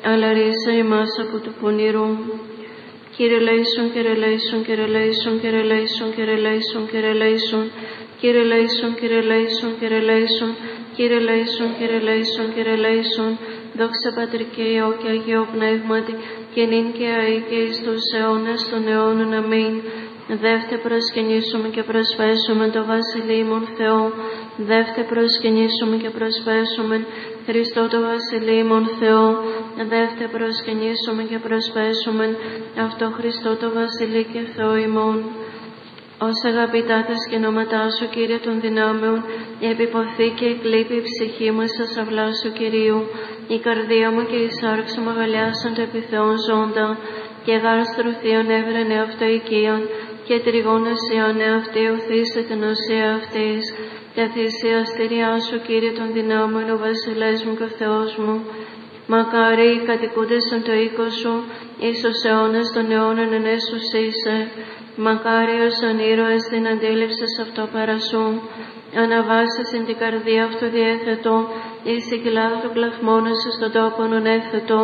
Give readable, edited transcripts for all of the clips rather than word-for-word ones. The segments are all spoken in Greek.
αλαρίσα ημάς από του πονηρού. Κύριε λέησον, Κύριε λέησον, Κύριε λέησον, Κύριε λέησον, Κύριε λέησον, Κύριε λέησον, Κύριε λέησον, Κύριε λέησον, Κύριε λέησον, Κύριε λέησον, Κύριε λέησον, Κύριε λέησον, δόξα Πατρί και Υιό και Αγίο Πνεύματι, και νυν και αεί και εις τους αιώνας των αιώνων. Αμήν. Δεύτε προσκυνήσουμε και προσφέσουμε το βασιλείμον Θεό. Δεύτε προσκυνήσουμε και προσφέσουμε Χριστό το βασιλείμον Θεό. Δεύτε προσκυνήσουμε και προσφέσουμε αυτό Χριστό το βασιλεί και Θεό ημών. Ως αγαπητάτες και νόματά σου, Κύριε των δυνάμεων, επιποθεί και εκλείπει η ψυχή μου στα αυλά σου, Κυρίου. Η καρδία μου και η σάρξ μου αγαλιάσαν το επιθεών ζώντα, και γάρστρουθείον έβρενε αυτό οικίαν, και τριγώνας ιαν εαυτή οθήσε την οσία αυτής. Και θυσιαστηριά σου, Κύριε των δυνάμεων, ο βασιλεύς μου και ο Θεός μου. Μακάρι οι κατοικούντες εν το οίκο σου, εις τους αιώνας των αιώνων εν έσους είσαι. Μακάρι ως ονείροες την αντίληψης αυτό παρασού. Αναβάσεις εν την καρδία αυτού διέθετο, εις την κοιλάδα του κλαθμόνος στον τόπον ονέθετο.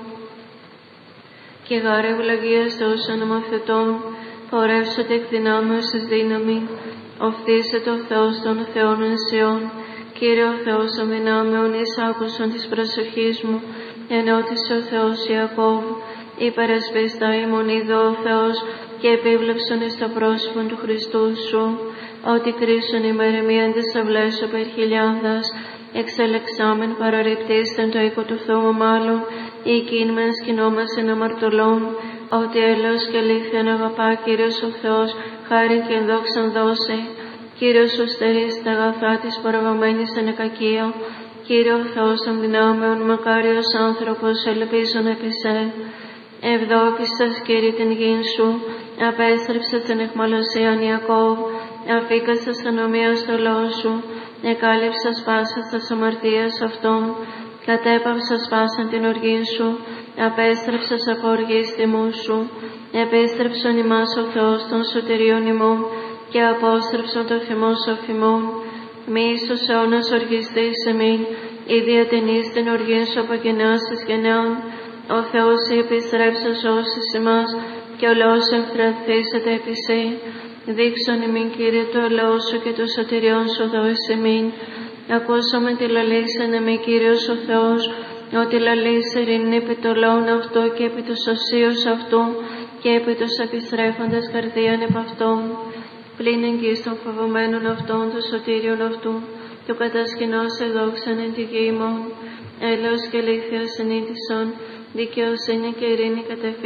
Και γάρε ευλογίας Θεός ονομαθετών, πορεύσονται εκ δυνάμεως εις δύναμη. Οφθήσεται ο Θεός των Θεών εν Σιών. Κύριε ο Θεός των δυνάμεων, εις άκουσον της προσοχής μου, ενώτησε ο Θεός Ιακώβ. Υπερασπιστά ημών ειδώ ο Θεός, και επίβλεψον εις το πρόσωπο του Χριστού σου, ότι κρίσουν η μερεμία της αυλές σου περ χιλιάδας, εξελεξάμεν παραρρυπτήστεν το οίκο του Θεού μάλλον, ή κίνμεν σκηνόμασεν αμαρτωλών, ότι έλεος και αλήθειαν αγαπά Κύριος ο Θεός, χάρη και δόξαν δώσει. Κύριος σου στερείς τα αγαθά της παραβαμένης εν κακία. Κύριε ο Θεός των δυνάμεων, μακάριος άνθρωπος, ελπίζον επί σε. Ευδόκησας, Κύριε, την γην σου, απέστρεψες την αιχμαλωσίαν Ιακώβ, αφήκασας ανομία στο λαό σου, εκάλυψας πάσας τας αμαρτίας αυτών, κατέπαυσας πάσαν την οργή σου, απέστρεψας από οργής τιμού σου, επέστρεψον ημάς ο Θεός των σωτηρίων ημών, και απόστρεψον το θυμό σου αφημών. Μη εις τους αιώνας οργιστείς εμήν, ή διατενείς την οργή σου από γενιάς εις γενιάν. Ο Θεός η επιστρέψας όσης ημάς, και ο λαός εμφρανθήσεται επί σύ. Δείξον ημίν, Κύριε, το λαό σου και το σωτηριόν σου δώσεις ημίν. Ακούσαμε τη λαλήσεν εμεί, Κύριος ο Θεός, ότι λαλείς ειρήνη επί το λαόν αυτό και επί τους οσίους αυτού και επί τους επιστρέφοντας καρδίαν επ' αυτόν. Πλην εγγύς των φοβωμένων αυτών, του σωτήριον αυτού, του κατασκηνώσε δόξαν εν τη γη ημών. Έλεος και αλήθεια συνήθισον, δικαιοσύνη και ειρήνη κατεφύγει.